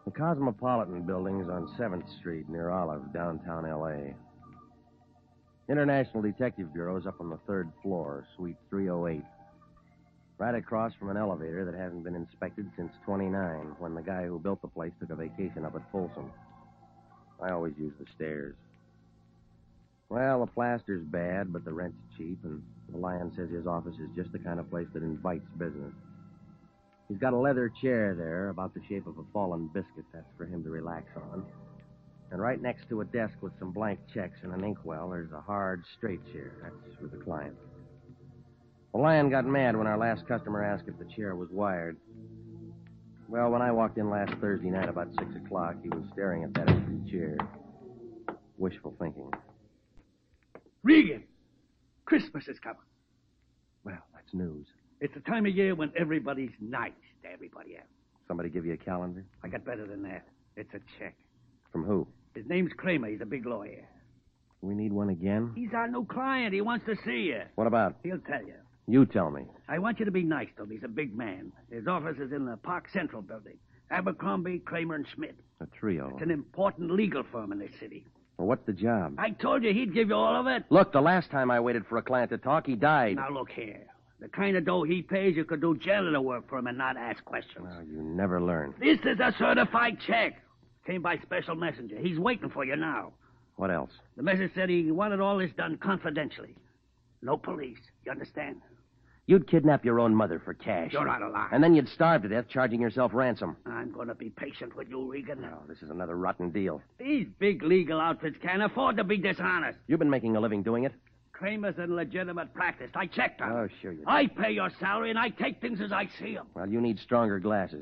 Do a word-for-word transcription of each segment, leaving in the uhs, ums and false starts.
The Cosmopolitan Building's on seventh Street near Olive, downtown L A International Detective Bureau's up on the third floor, suite three oh eight. Right across from an elevator that hasn't been inspected since twenty-nine, when the guy who built the place took a vacation up at Folsom. I always use the stairs. Well, the plaster's bad, but the rent's cheap, and the Lion says his office is just the kind of place that invites business. He's got a leather chair there, about the shape of a fallen biscuit. That's for him to relax on. And right next to a desk with some blank checks and an inkwell, there's a hard, straight chair. That's for the client. The Lion got mad when our last customer asked if the chair was wired. Well, when I walked in last Thursday night about six o'clock, he was staring at that empty chair. Wishful thinking. Regan! Christmas is coming. Well, that's news. It's the time of year when everybody's nice to everybody else. Somebody give you a calendar? I got better than that. It's a check. From who? His name's Kramer. He's a big lawyer. We need one again? He's our new client. He wants to see you. What about? He'll tell you. You tell me. I want you to be nice to him. He's a big man. His office is in the Park Central building. Abercrombie, Kramer, and Schmidt. A trio. It's an important legal firm in this city. Well, what's the job? I told you he'd give you all of it. Look, the last time I waited for a client to talk, he died. Now, look here. The kind of dough he pays, you could do janitor work for him and not ask questions. Well, you never learn. This is a certified check. Came by special messenger. He's waiting for you now. What else? The message said he wanted all this done confidentially. No police. You understand? You'd kidnap your own mother for cash. You're out of line. And then you'd starve to death charging yourself ransom. I'm going to be patient with you, Regan. No, this is another rotten deal. These big legal outfits can't afford to be dishonest. You've been making a living doing it? Kramer's in legitimate practice. I checked on Oh, him. sure you do. I pay your salary, and I take things as I see them. Well, you need stronger glasses.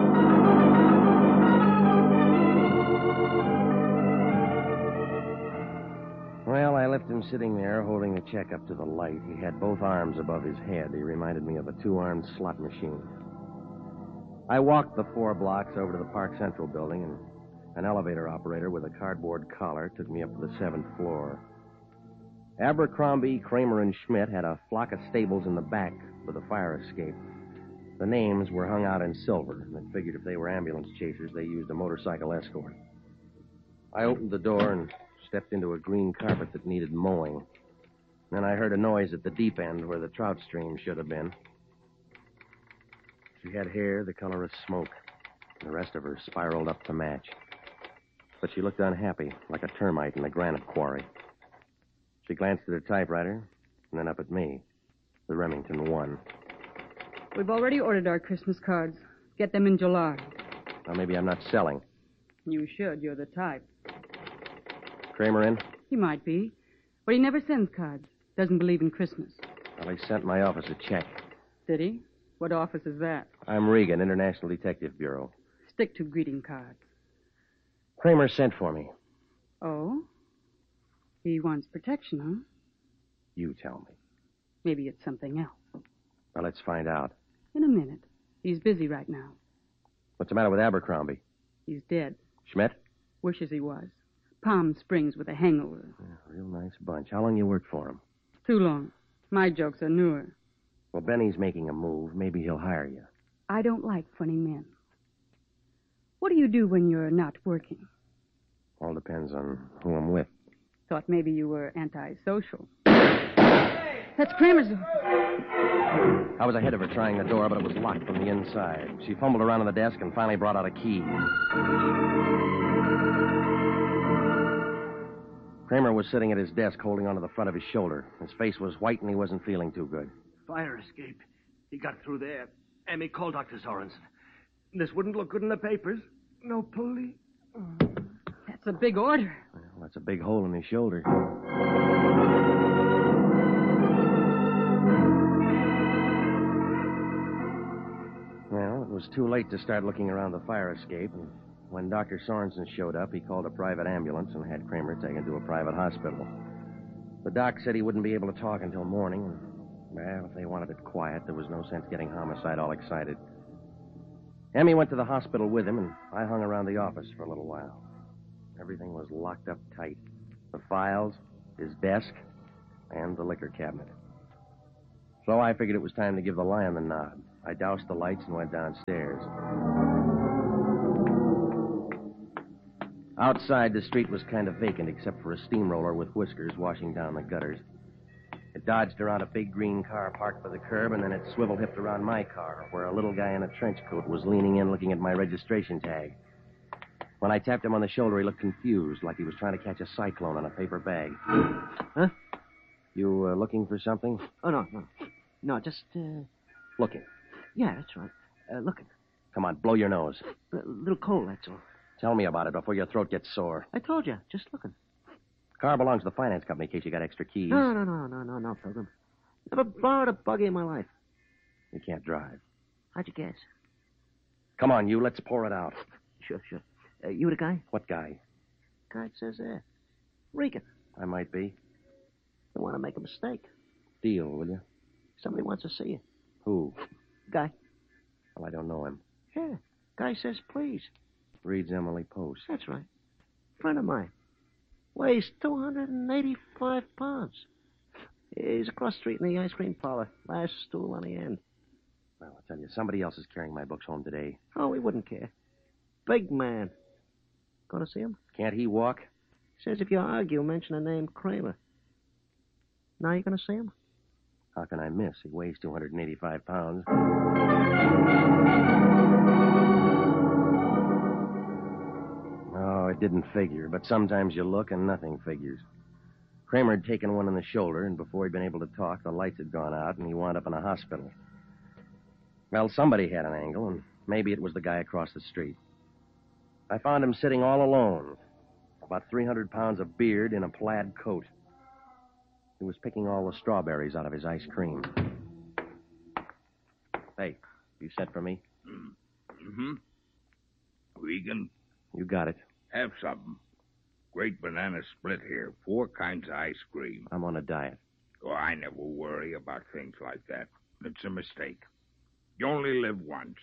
Well, I left him sitting there holding the check up to the light. He had both arms above his head. He reminded me of a two-armed slot machine. I walked the four blocks over to the Park Central building, and an elevator operator with a cardboard collar took me up to the seventh floor. Abercrombie, Kramer, and Schmidt had a flock of stables in the back with a fire escape. The names were hung out in silver, and I figured if they were ambulance chasers, they used a motorcycle escort. I opened the door and stepped into a green carpet that needed mowing. Then I heard a noise at the deep end where the trout stream should have been. She had hair the color of smoke. The rest of her spiraled up to match. But she looked unhappy, like a termite in a granite quarry. She glanced at her typewriter, and then up at me. The Remington one. We've already ordered our Christmas cards. Get them in July. Well, maybe I'm not selling. You should. You're the type. Kramer in? He might be. But he never sends cards. Doesn't believe in Christmas. Well, he sent my office a check. Did he? What office is that? I'm Regan, International Detective Bureau. Stick to greeting cards. Kramer sent for me. Oh? He wants protection, huh? You tell me. Maybe it's something else. Well, let's find out. In a minute. He's busy right now. What's the matter with Abercrombie? He's dead. Schmidt? Wishes he was. Palm Springs with a hangover. Yeah, real nice bunch. How long you worked for him? Too long. My jokes are newer. Well, Benny's making a move. Maybe he'll hire you. I don't like funny men. What do you do when you're not working? All depends on who I'm with. Thought maybe you were antisocial. That's Kramer's. I was ahead of her trying the door, but it was locked from the inside. She fumbled around on the desk and finally brought out a key. Kramer was sitting at his desk holding onto the front of his shoulder. His face was white and he wasn't feeling too good. Fire escape. He got through there. Emmy, call Doctor Sorensen. This wouldn't look good in the papers. No police. That's a big order. Well, that's a big hole in his shoulder. Well, it was too late to start looking around the fire escape, and when Doctor Sorensen showed up, he called a private ambulance and had Kramer taken to a private hospital. The doc said he wouldn't be able to talk until morning, and, well, if they wanted it quiet, there was no sense getting Homicide all excited. Emmy went to the hospital with him, and I hung around the office for a little while. Everything was locked up tight. The files, his desk, and the liquor cabinet. So I figured it was time to give the Lion the nod. I doused the lights and went downstairs. Outside, the street was kind of vacant except for a steamroller with whiskers washing down the gutters. It dodged around a big green car parked by the curb, and then it swivel-hipped around my car, where a little guy in a trench coat was leaning in looking at my registration tag. When I tapped him on the shoulder, he looked confused, like he was trying to catch a cyclone in a paper bag. Huh? You uh, looking for something? Oh, no, no. No, just, uh... Looking. Yeah, that's right. Uh, looking. Come on, blow your nose. A little cold, that's all. Tell me about it before your throat gets sore. I told you, just looking. Car belongs to the finance company in case you got extra keys. No, no, no, no, no, no, Pilgrim. Never borrowed a buggy in my life. You can't drive. How'd you guess? Come on, you. Let's pour it out. Sure, sure. Uh, you the guy? What guy? Guy says there. Regan. I might be. You want to make a mistake. Deal, will you? Somebody wants to see you. Who? Guy. Well, I don't know him. Yeah. Guy says please. Reads Emily Post. That's right. Friend of mine. Weighs two hundred eighty-five pounds. He's across the street in the ice cream parlor. Last stool on the end. Well, I'll tell you, somebody else is carrying my books home today. Oh, we wouldn't care. Big man. Going to see him? Can't he walk? Says if you argue, mention the name Kramer. Now you going to see him? How can I miss? He weighs two hundred eighty-five pounds. Oh, it didn't figure, but sometimes you look and nothing figures. Kramer had taken one in the shoulder, and before he'd been able to talk, the lights had gone out, and he wound up in a hospital. Well, somebody had an angle, and maybe it was the guy across the street. I found him sitting all alone, about three hundred pounds of beard in a plaid coat. He was picking all the strawberries out of his ice cream. Hey, you sent for me? Mm-hmm. Regan, You got it. have something. Great banana split here. Four kinds of ice cream. I'm on a diet. Oh, I never worry about things like that. It's a mistake. You only live once.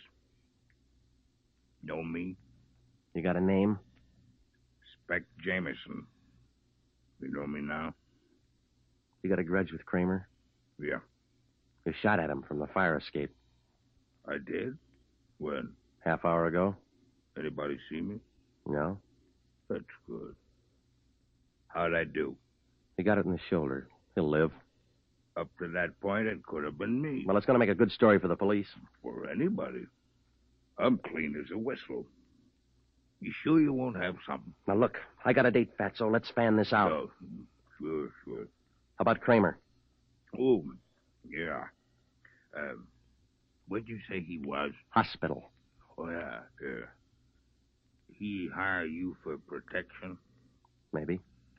Know me? You got a name? Spec Jameson. You know me now? You got a grudge with Kramer? Yeah, You shot at him from the fire escape. I did. When? Half hour ago? Anybody see me? No? That's good. How'd I do? He got it in the shoulder. He'll live. Up to that point, it could have been me. Well, it's going to make a good story for the police. For anybody. I'm clean as a whistle. You sure you won't have something? Now, look, I got a date, Fatso. Let's fan this out. Oh, sure, sure. How about Kramer? Oh, yeah. Um, where'd you say he was? Hospital. Oh, yeah, yeah. He hire you for protection? Maybe.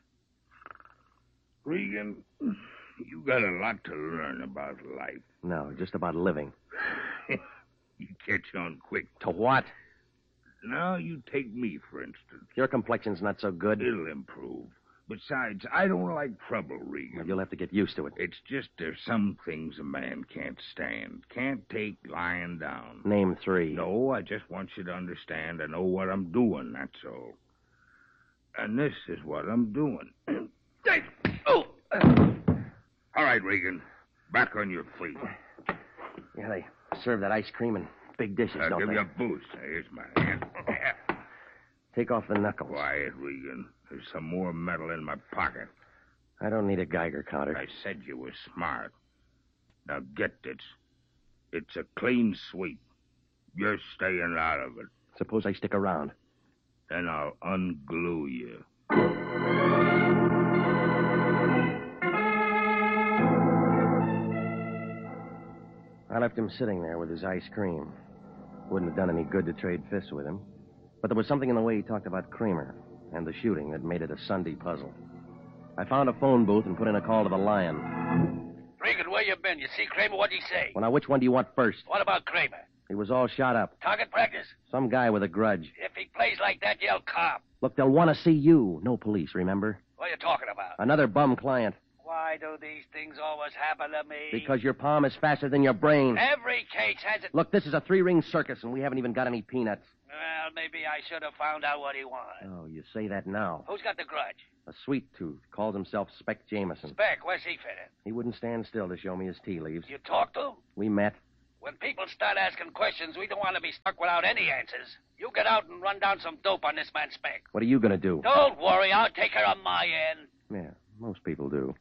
Regan, you got a lot to learn about life. No, just about living. You catch on quick. To what? Now, you take me, for instance. Your complexion's not so good. It'll improve. Besides, I don't like trouble, Regan. Well, you'll have to get used to it. It's just there's some things a man can't stand. Can't take lying down. Name three. No, I just want you to understand I know what I'm doing, that's all. And this is what I'm doing. Oh! All right, Regan. Back on your feet. Yeah, they serve that ice cream in big dishes, I'll don't give they? you a boost. Here's my hand. Take off the knuckles. Quiet, Regan. There's some more metal in my pocket. I don't need a Geiger counter. I said you were smart. Now get this. It's a clean sweep. You're staying out of it. Suppose I stick around. Then I'll unglue you. I left him sitting there with his ice cream. Wouldn't have done any good to trade fists with him. But there was something in the way he talked about Kramer and the shooting that made it a Sunday puzzle. I found a phone booth and put in a call to the Lion. Regan, where you been? You see Kramer? What'd he say? Well, now, which one do you want first? What about Kramer? He was all shot up. Target practice? Some guy with a grudge. If he plays like that, yell cop. Look, they'll want to see you. No police, remember? What are you talking about? Another bum client. Why do these things always happen to me? Because your palm is faster than your brain. Every case has it. Look, this is a three-ring circus, and we haven't even got any peanuts. Well, maybe I should have found out what he wanted. Oh, you say that now. Who's got the grudge? A sweet tooth. Calls himself Spec Jameson. Speck, where's he fit in? He wouldn't stand still to show me his tea leaves. You talked to him? We met. When people start asking questions, we don't want to be stuck without any answers. You get out and run down some dope on this man Speck. What are you going to do? Don't worry, I'll take care of my end. Yeah, most people do.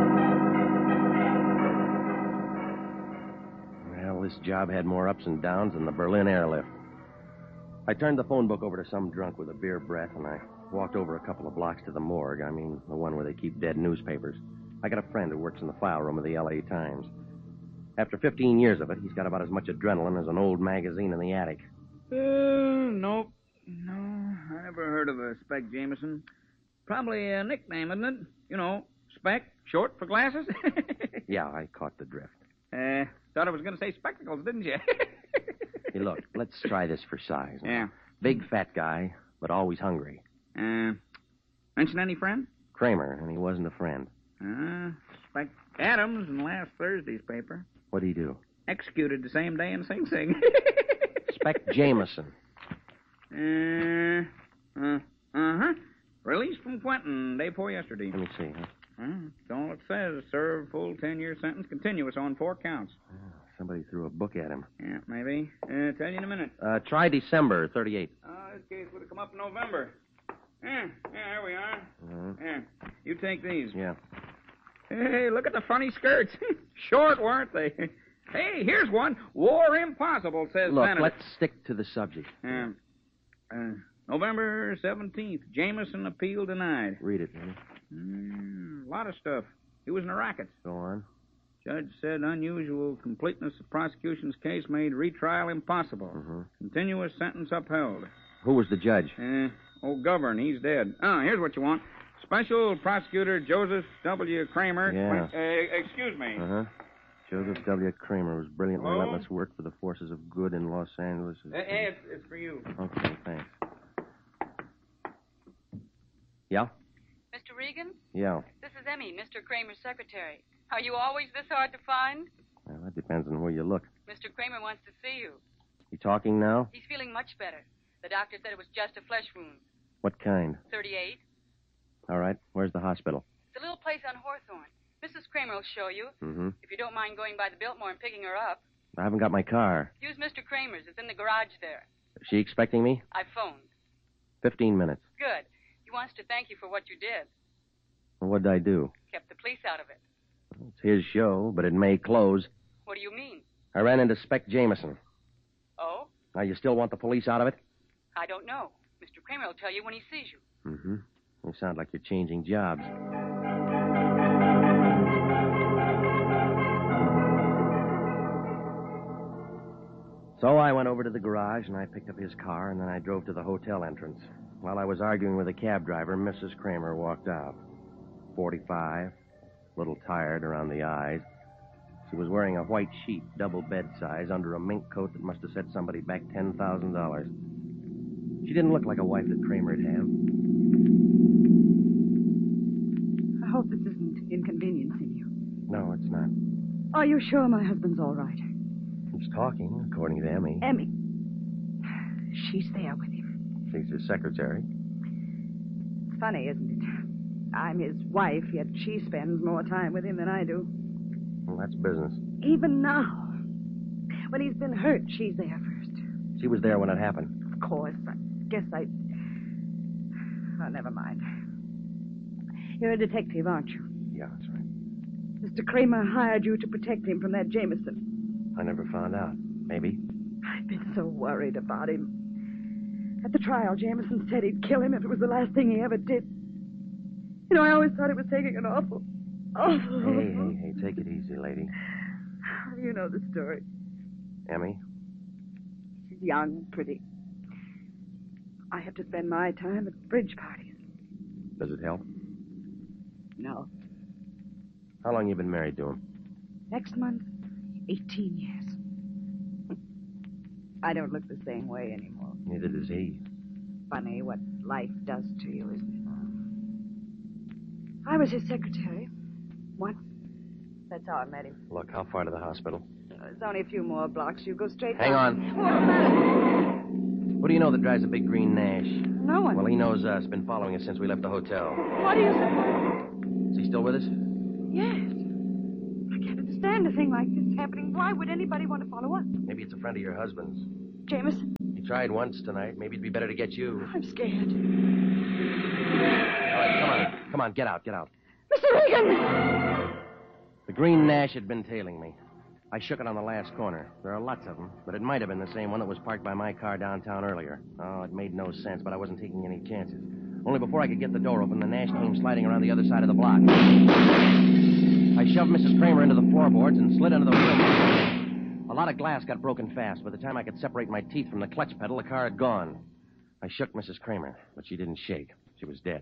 Well, this job had more ups and downs than the Berlin airlift. I turned the phone book over to some drunk with a beer breath, and I walked over a couple of blocks to the morgue. I mean, the one where they keep dead newspapers. I got a friend who works in the file room of the L A Times. After fifteen years of it, he's got about as much adrenaline as an old magazine in the attic. Uh, nope. No, I never heard of a Speck Jameson. Probably a nickname, isn't it? You know, Speck, short for glasses. Yeah, I caught the drift. Uh, thought I was going to say spectacles, didn't you? Hey, look, let's try this for size. Yeah. Big fat guy, but always hungry. Uh, mention any friend? Kramer, and he wasn't a friend. Uh, Speck Adams in last Thursday's paper. What'd he do? Executed the same day in Sing Sing. Speck Jameson. Uh, uh, uh-huh. Released from Quentin day before yesterday. Let me see. Huh? Well, that's all it says. Served full ten-year sentence, continuous on four counts. Oh, somebody threw a book at him. Yeah, maybe. Uh, tell you in a minute. Uh, try December, thirty-eight. Oh, this case would have come up in November. Yeah, yeah, there we are. Uh-huh. Yeah, you take these. Yeah. Hey, look at the funny skirts. Short, weren't they? Hey, here's one. War impossible, says Look, Senator. let's stick to the subject. Um, uh, November seventeenth, Jameson appeal denied. Read it, man. Mm, a lot of stuff. He was in a racket. Go on. Judge said unusual completeness of prosecution's case made retrial impossible. Mhm. Continuous sentence upheld. Who was the judge? Uh, old Govern, he's dead. Oh, here's what you want. Special Prosecutor Joseph W. Kramer. Yeah. Uh, excuse me. Uh-huh. Joseph W. Kramer was brilliant Hello? relentless work for the forces of good in Los Angeles. Uh, hey, it's, it's for you. Okay, thanks. Yeah? Mister Regan? Yeah. This is Emmy, Mister Kramer's secretary. Are you always this hard to find? Well, that depends on where you look. Mister Kramer wants to see you. You talking now? He's feeling much better. The doctor said it was just a flesh wound. What kind? thirty-eight. All right. Where's the hospital? It's a little place on Hawthorne. Missus Kramer will show you. Mm-hmm. If you don't mind going by the Biltmore and picking her up. I haven't got my car. Use Mister Kramer's. It's in the garage there. Is she expecting me? I phoned. Fifteen minutes. Good. He wants to thank you for what you did. Well, what'd I do? Kept the police out of it. It's his show, but it may close. What do you mean? I ran into Speck Jameson. Oh? Now, you still want the police out of it? I don't know. Mister Kramer will tell you when he sees you. Mm-hmm. You sound like you're changing jobs. So I went over to the garage, and I picked up his car, and then I drove to the hotel entrance. While I was arguing with the cab driver, Missus Kramer walked out. forty-five, a little tired around the eyes. She was wearing a white sheet, double bed size, under a mink coat that must have set somebody back ten thousand dollars. She didn't look like a wife that Kramer'd have. I hope this isn't inconveniencing you. No, it's not. Are you sure my husband's all right? He's talking, according to Emmy. Emmy. She's there with him. She's his secretary. It's funny, isn't it? I'm his wife, yet she spends more time with him than I do. Well, that's business. Even now. When he's been hurt, she's there first. She was there when it happened. Of course. I guess I... Oh, never mind. You're a detective, aren't you? Yeah, that's right. Mister Kramer hired you to protect him from that Jameson. I never found out. Maybe. I've been so worried about him. At the trial, Jameson said he'd kill him if it was the last thing he ever did. You know, I always thought he was taking an awful, awful... Hey, hey, hey, take it easy, lady. You know the story. Emmy? She's young, pretty. I have to spend my time at bridge parties. Does it help? No. How long you been married to him? Next month, eighteen years. I don't look the same way anymore. Neither does he. Funny what life does to you, isn't it? I was his secretary. Once. That's how I met him. Look, how far to the hospital? Uh, it's only a few more blocks. You go straight Hang down. on. What's the matter? Who do you know that drives a big green Nash? No one. Well, he knows us. Been following us since we left the hotel. What do you say? Is he still with us? Yes. I can't understand a thing like this happening Why would anybody want to follow us? Maybe it's a friend of your husband's. Jameson, He tried once tonight. Maybe it'd be better to get you. I'm scared. All right, come on. Come on, get out, get out. Mister Regan! The green Nash had been tailing me. I shook it on the last corner. There are lots of them, but it might have been the same one that was parked by my car downtown earlier. Oh, it made no sense, but I wasn't taking any chances. Only before I could get the door open, the Nash came sliding around the other side of the block. I shoved Missus Kramer into the floorboards and slid under the wheel. A lot of glass got broken fast. By the time I could separate my teeth from the clutch pedal, the car had gone. I shook Missus Kramer, but she didn't shake. She was dead.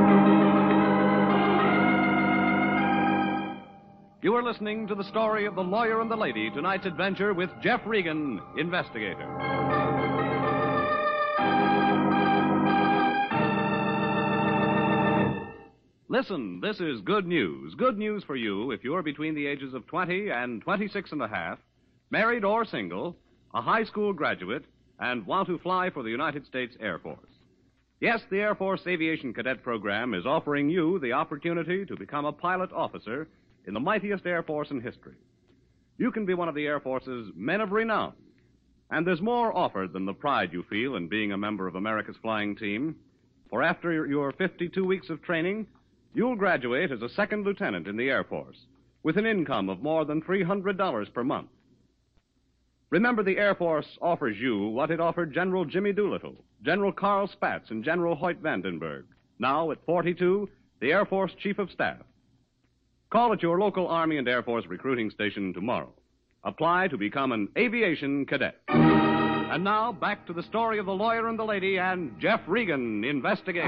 You are listening to the story of The Lawyer and the Lady, tonight's adventure with Jeff Regan, investigator. Listen, this is good news. Good news for you if you're between the ages of twenty and twenty-six and a half, married or single, a high school graduate, and want to fly for the United States Air Force. Yes, the Air Force Aviation Cadet Program is offering you the opportunity to become a pilot officer in the mightiest Air Force in history. You can be one of the Air Force's men of renown. And there's more offered than the pride you feel in being a member of America's flying team. For after your fifty-two weeks of training, you'll graduate as a second lieutenant in the Air Force with an income of more than three hundred dollars per month. Remember, the Air Force offers you what it offered General Jimmy Doolittle, General Carl Spaatz, and General Hoyt Vandenberg. Now, at forty-two, the Air Force Chief of Staff. Call at your local Army and Air Force recruiting station tomorrow. Apply to become an aviation cadet. And now, back to the story of The Lawyer and the Lady and Jeff Regan, investigator.